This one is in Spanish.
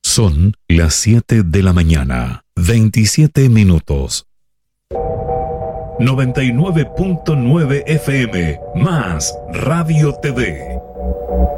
Son las 7 de la mañana, 27 minutos. 99.9 FM, más Radio TV.